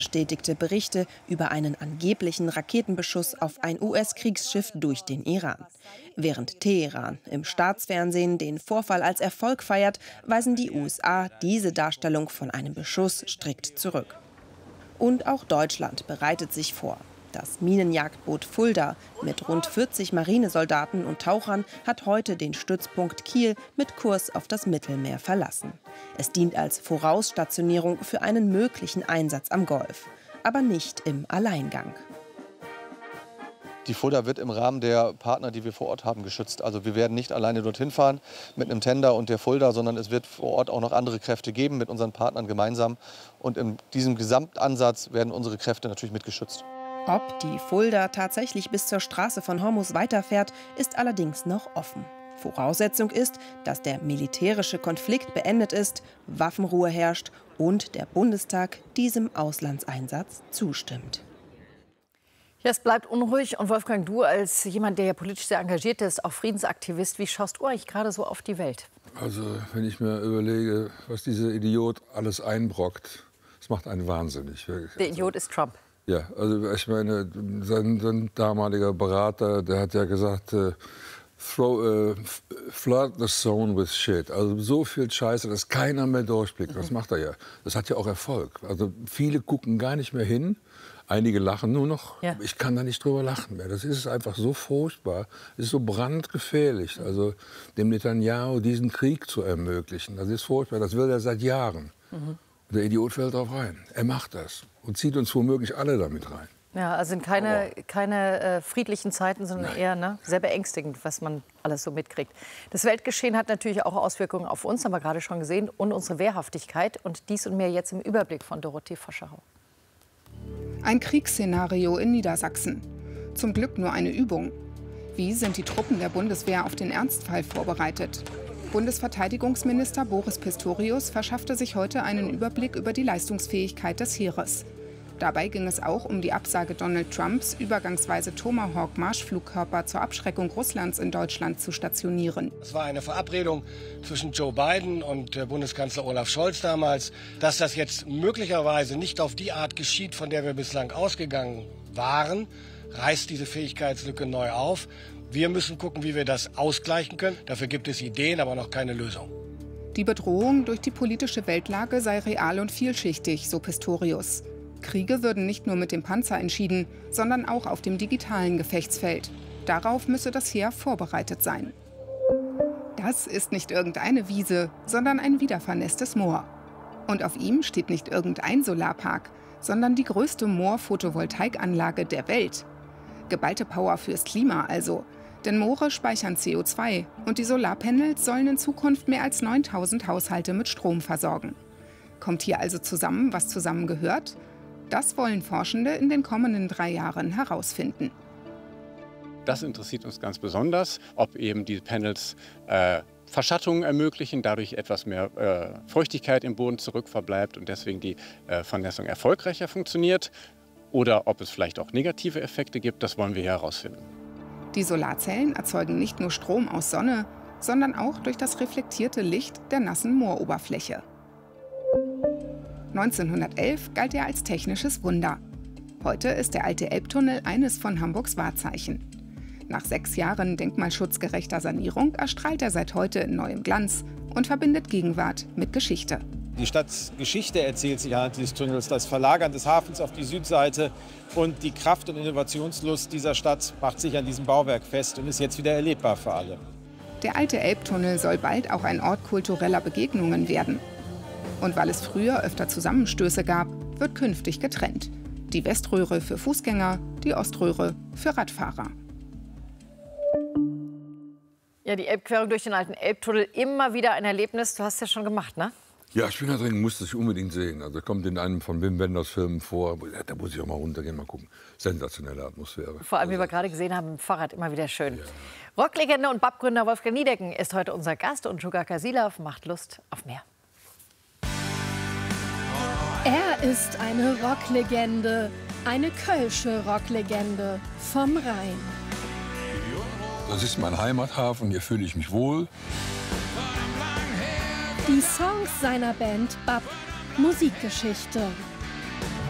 bestätigte Berichte über einen angeblichen Raketenbeschuss auf ein US-Kriegsschiff durch den Iran. Während Teheran im Staatsfernsehen den Vorfall als Erfolg feiert, weisen die USA diese Darstellung von einem Beschuss strikt zurück. Und auch Deutschland bereitet sich vor. Das Minenjagdboot Fulda mit rund 40 Marinesoldaten und Tauchern hat heute den Stützpunkt Kiel mit Kurs auf das Mittelmeer verlassen. Es dient als Vorausstationierung für einen möglichen Einsatz am Golf, aber nicht im Alleingang. Die Fulda wird im Rahmen der Partner, die wir vor Ort haben, geschützt. Also wir werden nicht alleine dorthin fahren mit einem Tender und der Fulda, sondern es wird vor Ort auch noch andere Kräfte geben mit unseren Partnern gemeinsam. Und in diesem Gesamtansatz werden unsere Kräfte natürlich mitgeschützt. Ob die Fulda tatsächlich bis zur Straße von Hormuz weiterfährt, ist allerdings noch offen. Voraussetzung ist, dass der militärische Konflikt beendet ist, Waffenruhe herrscht und der Bundestag diesem Auslandseinsatz zustimmt. Ja, es bleibt unruhig. Und Wolfgang, du als jemand, der ja politisch sehr engagiert ist, auch Friedensaktivist, wie schaust du eigentlich gerade so auf die Welt? Also wenn ich mir überlege, was dieser Idiot alles einbrockt, das macht einen wahnsinnig. Der Idiot ist Trump. Ja, also ich meine, sein damaliger Berater, der hat ja gesagt, flood the zone with shit. Also so viel Scheiße, dass keiner mehr durchblickt. Das macht er ja. Das hat ja auch Erfolg. Also viele gucken gar nicht mehr hin. Einige lachen nur noch. Ja. Ich kann da nicht drüber lachen mehr. Das ist einfach so furchtbar. Es ist so brandgefährlich. Also dem Netanyahu diesen Krieg zu ermöglichen, das ist furchtbar. Das will er seit Jahren. Der Idiot fällt drauf rein. Er macht das und zieht uns womöglich alle damit rein. Ja, also sind keine friedlichen Zeiten, sondern eher sehr beängstigend, was man alles so mitkriegt. Das Weltgeschehen hat natürlich auch Auswirkungen auf uns, haben wir gerade schon gesehen, und unsere Wehrhaftigkeit. Und dies und mehr jetzt im Überblick von Dorothee Foscherau. Ein Kriegsszenario in Niedersachsen. Zum Glück nur eine Übung. Wie sind die Truppen der Bundeswehr auf den Ernstfall vorbereitet? Bundesverteidigungsminister Boris Pistorius verschaffte sich heute einen Überblick über die Leistungsfähigkeit des Heeres. Dabei ging es auch um die Absage Donald Trumps, übergangsweise Tomahawk-Marschflugkörper zur Abschreckung Russlands in Deutschland zu stationieren. Es war eine Verabredung zwischen Joe Biden und Bundeskanzler Olaf Scholz damals, dass das jetzt möglicherweise nicht auf die Art geschieht, von der wir bislang ausgegangen waren, reißt diese Fähigkeitslücke neu auf. Wir müssen gucken, wie wir das ausgleichen können. Dafür gibt es Ideen, aber noch keine Lösung. Die Bedrohung durch die politische Weltlage sei real und vielschichtig, so Pistorius. Kriege würden nicht nur mit dem Panzer entschieden, sondern auch auf dem digitalen Gefechtsfeld. Darauf müsse das Heer vorbereitet sein. Das ist nicht irgendeine Wiese, sondern ein wiedervernässtes Moor. Und auf ihm steht nicht irgendein Solarpark, sondern die größte Moor-Photovoltaikanlage der Welt. Geballte Power fürs Klima also. Denn Moore speichern CO2 und die Solarpanels sollen in Zukunft mehr als 9000 Haushalte mit Strom versorgen. Kommt hier also zusammen, was zusammengehört? Das wollen Forschende in den kommenden 3 Jahren herausfinden. Das interessiert uns ganz besonders, ob eben die Panels Verschattungen ermöglichen, dadurch etwas mehr Feuchtigkeit im Boden zurückverbleibt und deswegen die Vernässung erfolgreicher funktioniert. Oder ob es vielleicht auch negative Effekte gibt, das wollen wir hier herausfinden. Die Solarzellen erzeugen nicht nur Strom aus Sonne, sondern auch durch das reflektierte Licht der nassen Mooroberfläche. 1911 galt er als technisches Wunder. Heute ist der alte Elbtunnel eines von Hamburgs Wahrzeichen. Nach 6 Jahren denkmalschutzgerechter Sanierung erstrahlt er seit heute in neuem Glanz und verbindet Gegenwart mit Geschichte. Die Stadtgeschichte erzählt sich anhand dieses Tunnels, das Verlagern des Hafens auf die Südseite und die Kraft und Innovationslust dieser Stadt macht sich an diesem Bauwerk fest und ist jetzt wieder erlebbar für alle. Der alte Elbtunnel soll bald auch ein Ort kultureller Begegnungen werden. Und weil es früher öfter Zusammenstöße gab, wird künftig getrennt. Die Weströhre für Fußgänger, die Oströhre für Radfahrer. Ja, die Elbquerung durch den alten Elbtunnel, immer wieder ein Erlebnis. Du hast es ja schon gemacht, ne? Ja, ich bin da drin, musste ich unbedingt sehen. Also kommt in einem von Wim Wenders Filmen vor. Da muss ich auch mal runtergehen, mal gucken. Sensationelle Atmosphäre. Vor allem, wie wir gerade gesehen haben, im Fahrrad immer wieder schön. Ja. Rocklegende und BAP-Gründer Wolfgang Niedecken ist heute unser Gast und Sugar Kasilov macht Lust auf mehr. Er ist eine Rocklegende, eine kölsche Rocklegende vom Rhein. Das ist mein Heimathafen, hier fühle ich mich wohl. Die Songs seiner Band BAP, Musikgeschichte.